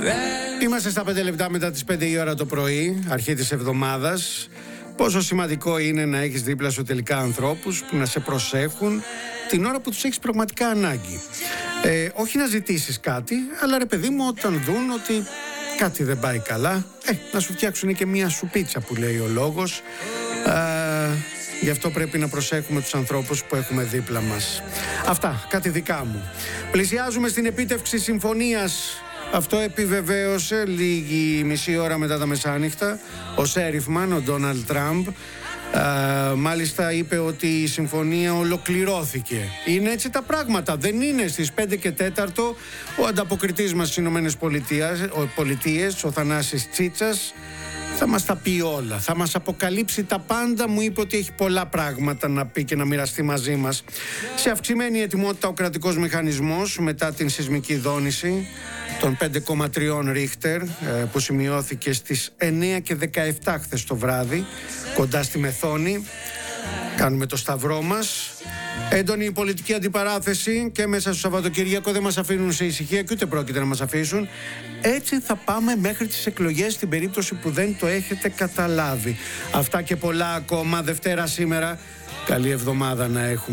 Είμαστε στα 5 λεπτά μετά τις 5 η ώρα το πρωί, αρχή της εβδομάδας. Πόσο σημαντικό είναι να έχεις δίπλα σου τελικά ανθρώπους που να σε προσέχουν την ώρα που τους έχεις πραγματικά ανάγκη. Όχι να ζητήσεις κάτι, αλλά ρε παιδί μου, όταν δουν ότι κάτι δεν πάει καλά, να σου φτιάξουν και μία σουπίτσα που λέει ο λόγος. Γι' αυτό πρέπει να προσέχουμε τους ανθρώπους που έχουμε δίπλα μας. Αυτά, κάτι δικά μου. Πλησιάζουμε στην επίτευξη συμφωνίας. Αυτό επιβεβαίωσε λίγη μισή ώρα μετά τα μεσάνυχτα ο Σέριφμαν, ο Ντόναλντ Τραμπ. Μάλιστα είπε ότι η συμφωνία ολοκληρώθηκε. Είναι έτσι τα πράγματα, δεν είναι? Στις 5 και 4 ο ανταποκριτής μας στις Ηνωμένες Πολιτείες, ο Θανάσης Τσίτσας, θα μας τα πει όλα, θα μας αποκαλύψει τα πάντα. Μου είπε ότι έχει πολλά πράγματα να πει και να μοιραστεί μαζί μας. Σε αυξημένη ετοιμότητα ο κρατικός μηχανισμός μετά την σεισμική δόνηση των 5,3 Ρίχτερ που σημειώθηκε στις 9 και 17 χθες το βράδυ κοντά στη Μεθόνη. Κάνουμε το σταυρό μας. Έντονη πολιτική αντιπαράθεση και μέσα στο Σαββατοκύριακο δεν μας αφήνουν σε ησυχία και ούτε πρόκειται να μας αφήσουν. Έτσι θα πάμε μέχρι τις εκλογές στην περίπτωση που δεν το έχετε καταλάβει. Αυτά και πολλά ακόμα. Δευτέρα σήμερα. Καλή εβδομάδα να έχουμε.